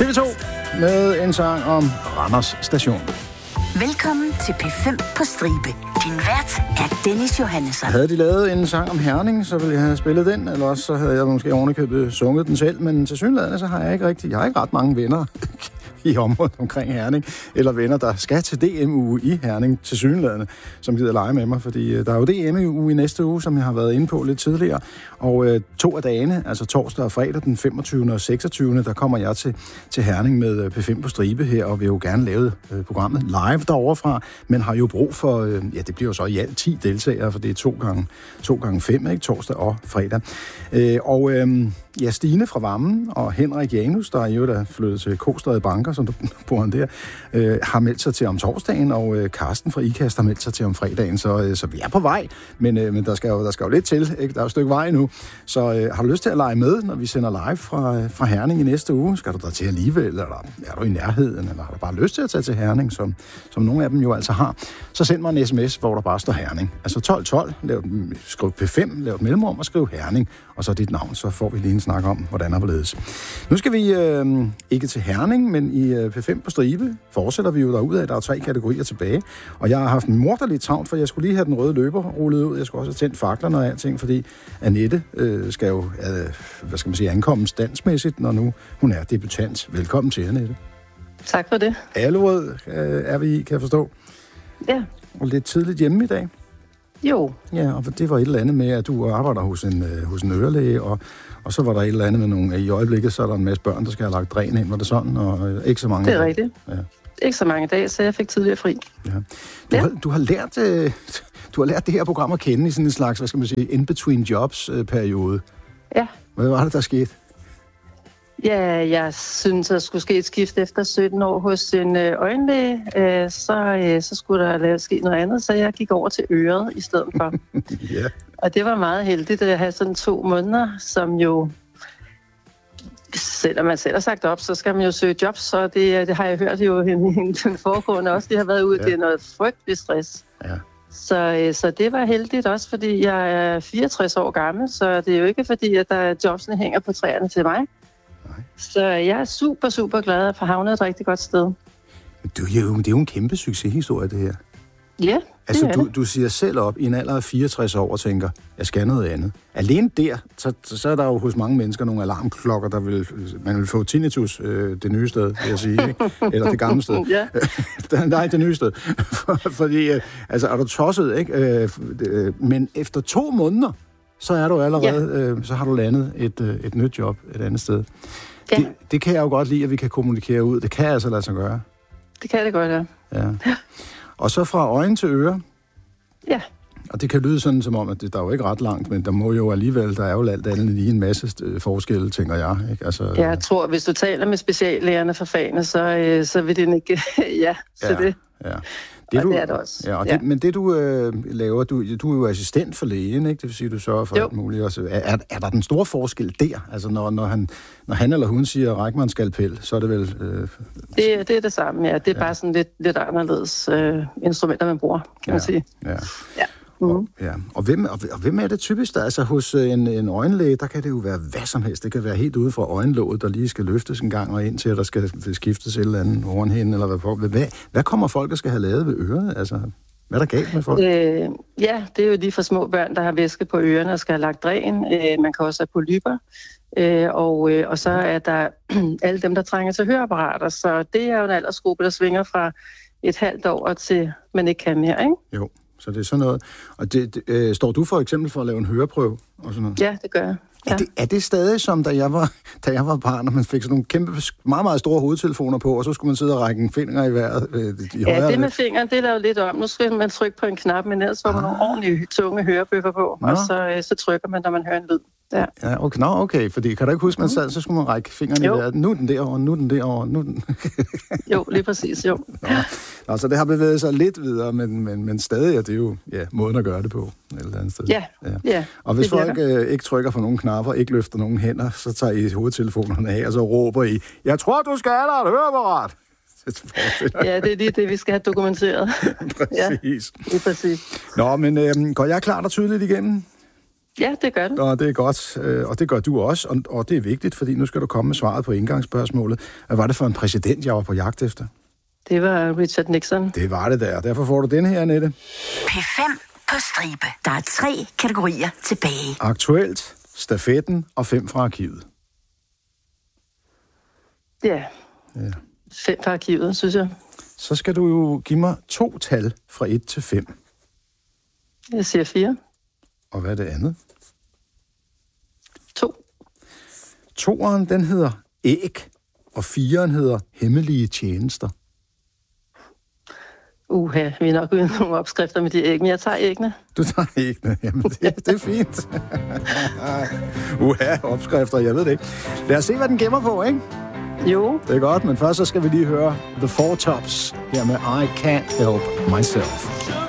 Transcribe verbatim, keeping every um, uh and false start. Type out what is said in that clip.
T V to med en sang om Randers Station. Velkommen til P fem på stribe. Din vært er Dennis Johannesson. Havde de lavet en sang om Herning, så ville jeg have spillet den, eller også så havde jeg måske ovenikøbet sunget den selv, men til synligheden så har jeg ikke rigtig, jeg har ikke ret mange venner i området omkring Herning, eller venner, der skal til D M-uge i Herning til synligheden, som gider lege med mig, fordi der er jo D M-uge i næste uge, som jeg har været inde på lidt tidligere, og øh, to af dagene, altså torsdag og fredag, den femogtyvende og seksogtyvende, der kommer jeg til, til Herning med P fem på stribe her, og vil jo gerne lave øh, programmet live derovre fra, men har jo brug for, øh, ja, det bliver jo så i alt ti deltagere, for det er to gange, to gange fem, ikke? Torsdag og fredag. Øh, og øh, ja, Stine fra Vammen og Henrik Janus, der er jo der flyttet til Kostræde Banker, som der bor han der, øh, har meldt sig til om torsdagen, og øh, Karsten fra IKAST har meldt sig til om fredagen, så, øh, så vi er på vej, men, øh, men der, skal jo, der skal jo lidt til, ikke? Der er jo et stykke vej nu, så øh, har du lyst til at lege med, når vi sender live fra, fra Herning i næste uge? Skal du der til alligevel, eller er du i nærheden, eller har du bare lyst til at tage til Herning, som, som nogle af dem jo altså har, så send mig en sms, hvor der bare står Herning. Altså tolv tolv, lav, skriv P fem, lav et mellemrum og skriv Herning, og så dit navn, så får vi lige en snak om, hvordan og hvorledes. Nu skal vi øh, ikke til Herning, men i øh, P fem på stribe fortsætter vi jo derudad. Der er tre kategorier tilbage, og jeg har haft en morderlig travlt, for jeg skulle lige have den røde løber rullet ud. Jeg skulle også have tændt faklerne og alting, fordi Annette øh, skal jo, øh, hvad skal man sige, ankomme standsmæssigt, når nu hun er debutant. Velkommen til, Annette. Tak for det. Allerød øh, er vi i, kan jeg forstå. Ja. Og lidt tidligt hjemme i dag. Jo. Ja, og det var et eller andet med, at du arbejder hos en, øh, hos en ørelæge, og, og så var der et eller andet med nogle... I øjeblikket, så er der en masse børn, der skal have lagt dræn ind, var det sådan? Og øh, ikke så mange Det er dage. rigtigt. Ja. Ikke så mange dage, så jeg fik tidligere fri. Ja. Du, ja. har, du, har lært, øh, du har lært det her program at kende i sådan en slags, hvad skal man sige, in-between-jobs-periode. Ja. Hvad var det, der skete? Ja, jeg synes, der skulle ske et skift efter sytten år hos en øh, øjenlæge. Øh, så, øh, så skulle der lave ske noget andet, så jeg gik over til øret i stedet for. Ja. Og det var meget heldigt at have sådan to måneder, som jo... Selvom man selv har sagt op, så skal man jo søge jobs, og det, det har jeg hørt jo i den foregående også. De har været ude, ja. Det er noget frygtelig stress. Ja. Så, så det var heldigt også, fordi jeg er fireogtres år gammel, så det er jo ikke fordi, at der jobsene hænger på træerne til mig. Nej. Så jeg er super, super glad at få havnet et rigtig godt sted. Det er jo, det er jo en kæmpe succeshistorie, det her. Ja, altså, det du, du siger selv op i en alder af fireogtres år og tænker, jeg skal noget andet. Alene der, så, så er der jo hos mange mennesker nogle alarmklokker, der vil, man vil få tinnitus, øh, det nye sted, vil jeg sige, ikke? Eller det gamle sted. Ja. Nej, det nye sted. Fordi, øh, altså, er du tosset, ikke? Øh, øh, men efter to måneder, så er du allerede, ja. øh, så har du landet et, øh, et nyt job et andet sted. Ja. Det, det kan jeg jo godt lide, at vi kan kommunikere ud. Det kan altså lade sig gøre. Det kan det godt, ja. Ja. Og så fra øjen til øre. Ja. Og det kan lyde sådan som om, at det, der er jo ikke ret langt, men der må jo alligevel, der er jo alt andet lige en masse forskelle, tænker jeg. Ikke? Altså, jeg tror, hvis du taler med speciallægerne for fagene, så, øh, så vil det ikke... ja, så ja, det... Ja. Det, og du, det er det også. Ja, og ja. det, men det du øh, laver, du, du er jo assistent for lægen, ikke? Det vil sige, du sørger for jo. alt muligt. Også. Er, er, er der den store forskel der? Altså når, når, han, når han eller hun siger, ræk mig en skalpel, så er det vel... Øh, det, det er det samme, ja. Det er ja. bare sådan lidt, lidt anderledes øh, instrumenter, man bruger, kan ja. man sige. Ja. Ja. Mm-hmm. Og, ja. og, hvem, og, og hvem er det typisk? Altså hos en, en øjenlæge, der kan det jo være hvad som helst. Det kan være helt ude fra øjenlåget, der lige skal løftes en gang, og ind til, at der skal skiftes et eller andet ovenhænde, eller hvad, hvad, hvad kommer folk, der skal have lavet ved øret? Altså, hvad er der galt med folk? Øh, ja, det er jo lige for små børn, der har væske på ørerne og skal have lagt dræn. Øh, man kan også have polypper. Øh, og, øh, og så er der alle dem, der trænger til høreapparater. Så det er jo en aldersgruppe, der svinger fra et halvt år til, man ikke kan mere, ikke? Jo. Så det er sådan noget. Og det, det, øh, står du for eksempel for at lave en høreprøve? Og sådan noget? Ja, det gør jeg. Ja. Er, det, er det stadig som, da jeg var, da jeg var barn, og man fik sådan nogle kæmpe, meget, meget store hovedtelefoner på, og så skulle man sidde og række en finger i vejret? Øh, i ja, det med fingeren, det er lavet lidt om. Nu skal man trykke på en knap, men ellers får man ah. nogle ordentlige tunge hørebøffer på, Nå. og så, øh, så trykker man, når man hører en lyd. Ja. Ja, okay, no, okay, fordi kan du ikke huske, man sad, så skulle man række fingrene jo. i vejret. Nu er den derovre, nu er den derovre, nu er den... jo, lige præcis, jo. Nå. Nå, så det har bevæget sig lidt videre, men, men, men stadig er det jo ja, måden at gøre det på et eller andet sted. Ja, ja. ja og hvis folk øh, ikke trykker på nogen knapper, ikke løfter nogen hænder, så tager I hovedtelefonerne af, og så råber I, jeg tror, du skal have dig et høreapparat. Ja, det er lige det, vi skal have dokumenteret. Præcis. Ja, det er præcis. Nå, men øh, går jeg klart og tydeligt igennem? Ja, det gør det. Og det er godt, og det gør du også, og, og det er vigtigt, fordi nu skal du komme med svaret på indgangsspørgsmålet. Hvad var det for en præsident, jeg var på jagt efter? Det var Richard Nixon. Det var det der, derfor får du den her, Annette. P fem på stribe. Der er tre kategorier tilbage. Aktuelt, stafetten og fem fra arkivet. Ja, Ja. fem fra arkivet, synes jeg. Så skal du jo give mig to tal fra et til fem. Jeg siger fire. Og hvad er det andet? To. Toeren, den hedder æg, og fireren hedder hemmelige tjenester. Uha, vi er nok uden nogle opskrifter med de æg, men jeg tager æggene. Du tager æggene. Jamen, det, det er fint. Uha, opskrifter, jeg ved det ikke. Lad os se, hvad den gemmer på, ikke? Jo. Det er godt, men først så skal vi lige høre The Four Tops her med I Can't Help Myself.